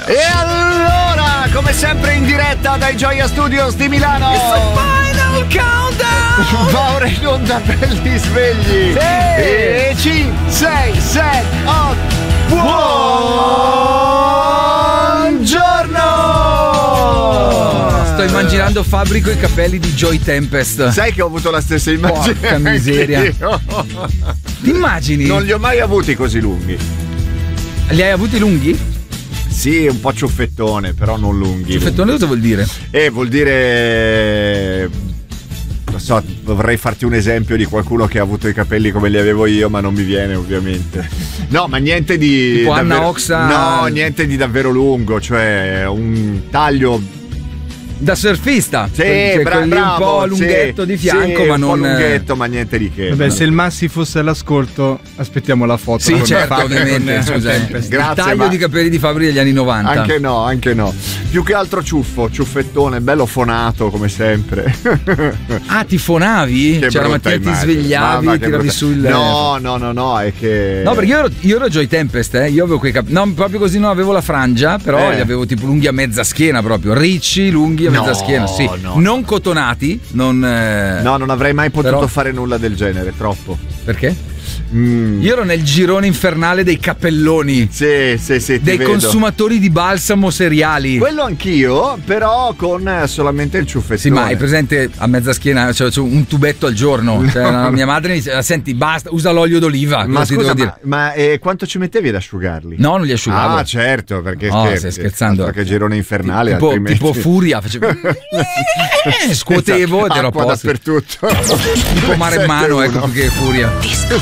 E allora, come sempre in diretta dai Gioia Studios di Milano, Final Countdown! va ora in onda belli svegli. Sì. E 5, 6, 7, 8. Buongiorno! Sto immaginando Fabri con i capelli di Joy Tempest. Sai che ho avuto la stessa immagine? Porca miseria. Ti immagini? Non li ho mai avuti così lunghi. Li hai avuti lunghi? Sì, un po' ciuffettone, però non lunghi. Ciuffettone cosa vuol dire? Vuol dire... Non so, vorrei farti un esempio di qualcuno che ha avuto i capelli come li avevo io, ma non mi viene ovviamente. No, ma niente di... Tipo davvero, Anna Oxa. No, niente di davvero lungo, cioè un taglio... Da surfista. Sì, Cioè, quelli bravo, un po' lunghetto sì, di fianco, sì, ma un non... po' lunghetto, ma niente di che. Vabbè, se il Massi fosse all'ascolto, aspettiamo la foto. Sì, certo, ovviamente. Scusa, Grazie, il taglio ma- di capelli di Fabri degli anni 90. Anche no. Più che altro ciuffettone, bello fonato come sempre. Ah, ti fonavi? Che Cioè la brutta mattina ti immagine. svegliavi, Mamma, che tiravi brutta- su il... No, è che... No, perché io ero Joy Tempest, io avevo quei capelli. No, proprio così non avevo la frangia, però li avevo tipo lunghi a mezza schiena proprio. Ricci, lunghi a mezza schiena, sì. Non cotonati, non... No, non avrei mai potuto però- fare nulla del genere, troppo. Perché? Io ero nel girone infernale dei cappelloni. Sì, ti Dei vedo. consumatori di balsamo seriali. Quello anch'io, però con solamente il ciuffettone. Sì, ma hai presente a mezza schiena, cioè, c'è un tubetto al giorno. Cioè, mia madre mi dice: senti, basta, usa l'olio d'oliva. Ma cosa ti scusa, devo dire? ma quanto ci mettevi ad asciugarli? No, non li asciugavo. Ah, certo, perché No, stai scherzando. Perché girone infernale, tipo, altrimenti... tipo furia, facevo scuotevo ed ero a Acqua posto. dappertutto. Tipo mare in mano, ecco che furia.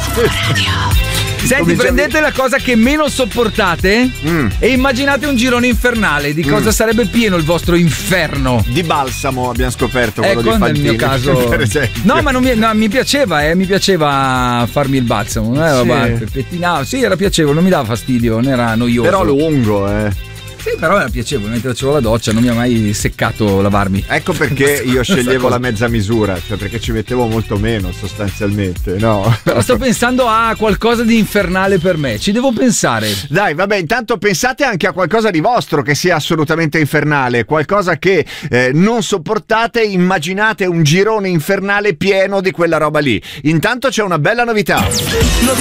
Senti, prendete la cosa che meno sopportate e immaginate un girone infernale. Di cosa sarebbe pieno il vostro inferno? Di balsamo abbiamo scoperto quello Ecco, di nel Fantini, mio caso. per esempio. No, ma non mi piaceva, mi piaceva farmi il balsamo. Pettinavo. Sì, era piacevole, non mi dava fastidio, non era noioso. Però lungo, Sì, però era piacevole, mentre facevo la doccia non mi ha mai seccato lavarmi. Ecco perché io sceglievo la mezza misura, cioè perché ci mettevo molto meno sostanzialmente, no? Però sto pensando a qualcosa di infernale per me, ci devo pensare. Dai, vabbè, intanto pensate anche a qualcosa di vostro che sia assolutamente infernale, qualcosa che non sopportate, immaginate un girone infernale pieno di quella roba lì. Intanto c'è una bella novità.